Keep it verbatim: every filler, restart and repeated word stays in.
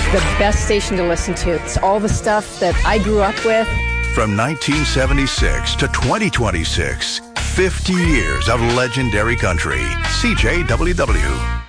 the best station to listen to. It's all the stuff that I grew up with. From nineteen seventy-six to twenty twenty-six, fifty years of legendary country. C J W W.